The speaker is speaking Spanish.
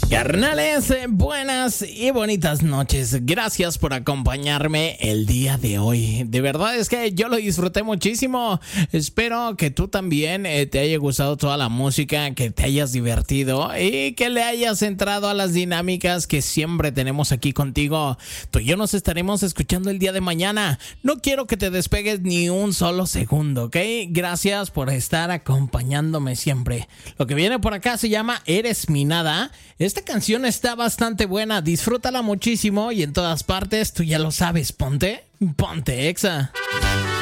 Carnales, buenas y bonitas noches. Gracias por acompañarme el día de hoy. De verdad es que yo lo disfruté muchísimo. Espero que tú también te haya gustado toda la música, que te hayas divertido y que le hayas entrado a las dinámicas que siempre tenemos aquí contigo. Tú y yo nos estaremos escuchando el día de mañana. No quiero que te despegues ni un solo segundo, ¿ok? Gracias por estar acompañándome siempre. Lo que viene por acá se llama Eres mi nada. Esta canción está bastante buena, disfrútala muchísimo y en todas partes, tú ya lo sabes, ponte Exa.